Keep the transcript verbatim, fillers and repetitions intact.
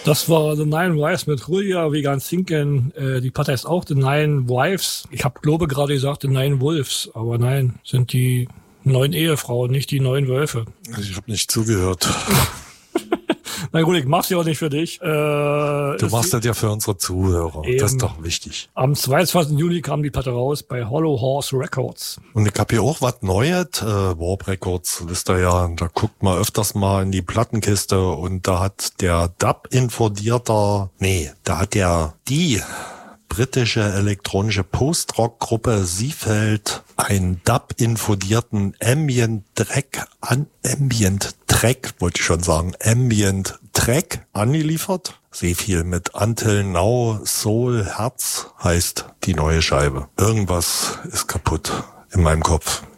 Das war The Nine Wives mit Julia Vegan Sinken. Äh, die Platte heißt auch The Nine Wives. Ich habe glaube gerade gesagt The Nine Wolves, aber nein, sind die neun Ehefrauen, nicht die neun Wölfe. Ich habe nicht zugehört. Na gut, ich mach's ja auch nicht für dich. Äh, du machst das ja für unsere Zuhörer. Eben. Das ist doch wichtig. Am zweiundzwanzigsten Juni kam die Platte raus bei Hollow Horse Records. Und ich habe hier auch was Neues. Äh, Warp Records, wisst ihr ja, da guckt man öfters mal in die Plattenkiste und da hat der Dub-Infodierter, nee, da hat der die britische elektronische Post-Rock-Gruppe Seefeld einen Dub-infodierten Ambient-Track an Ambient-Track, wollte ich schon sagen, Ambient-Track angeliefert. Sehr viel mit Until Now, Soul, Herz heißt die neue Scheibe. Irgendwas ist kaputt in meinem Kopf.